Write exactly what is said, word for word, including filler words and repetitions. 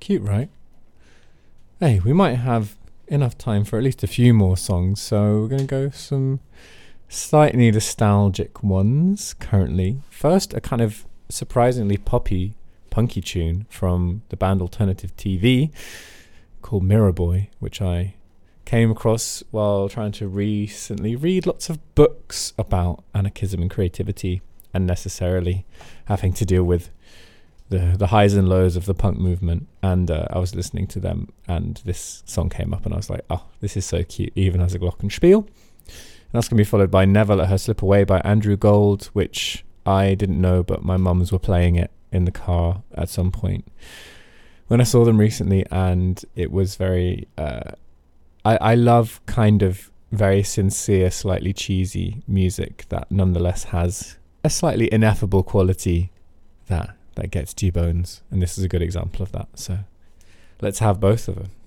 Cute, right? Hey, we might have enough time for at least a few more songs, so we're going to go some slightly nostalgic ones currently. First, a kind of surprisingly poppy, punky tune from the band Alternative T V called Mirror Boy, which I came across while trying to recently read lots of books about anarchism and creativity, and necessarily having to deal with the the highs and lows of the punk movement. And uh, I was listening to them, and this song came up, and I was like, oh, this is so cute, even as a glockenspiel. And that's going to be followed by Never Let Her Slip Away by Andrew Gold, which I didn't know, but my mums were playing it in the car at some point when I saw them recently, and it was very... Uh, I, I love kind of very sincere, slightly cheesy music that nonetheless has a slightly ineffable quality that, that gets to your bones, and this is a good example of that. So let's have both of them.